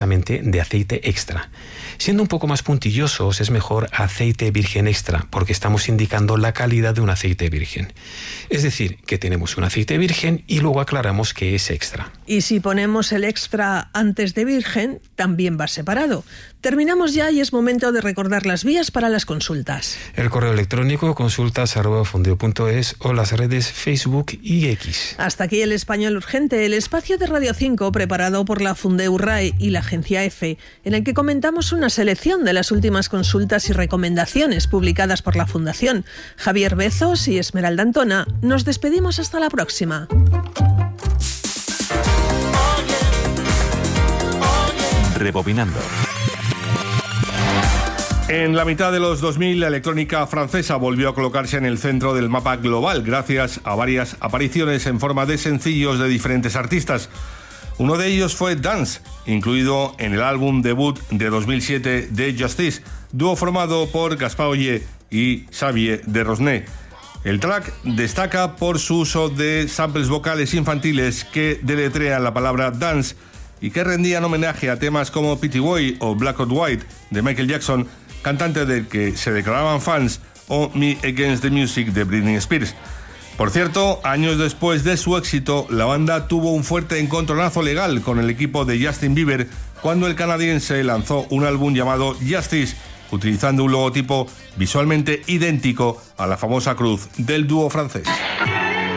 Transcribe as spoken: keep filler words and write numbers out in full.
precisamente de aceite extra. Siendo un poco más puntillosos, es mejor aceite virgen extra, porque estamos indicando la calidad de un aceite virgen. Es decir, que tenemos un aceite virgen y luego aclaramos que es extra. Y si ponemos el extra antes de virgen, también va separado. Terminamos ya y es momento de recordar las vías para las consultas. El correo electrónico consultas arroba fundeo punto es o las redes Facebook y X. Hasta aquí el Español Urgente, el espacio de Radio cinco preparado por la Fundeu R A E y la Agencia EFE, en el que comentamos una selección de las últimas consultas y recomendaciones publicadas por la Fundación. Javier Bezos y Esmeralda Antona, nos despedimos hasta la próxima. Rebobinando. En la mitad de los dos mil, la electrónica francesa volvió a colocarse en el centro del mapa global gracias a varias apariciones en forma de sencillos de diferentes artistas. Uno de ellos fue Dance, incluido en el álbum debut de dos mil siete de Justice, dúo formado por Gaspar Ollé y Xavier de Rosné. El track destaca por su uso de samples vocales infantiles que deletrean la palabra dance y que rendían homenaje a temas como Pretty Boy o Black or White de Michael Jackson, cantante del que se declaraban fans, o Me Against the Music de Britney Spears. Por cierto, años después de su éxito, la banda tuvo un fuerte encontronazo legal con el equipo de Justin Bieber cuando el canadiense lanzó un álbum llamado Justice, utilizando un logotipo visualmente idéntico a la famosa cruz del dúo francés.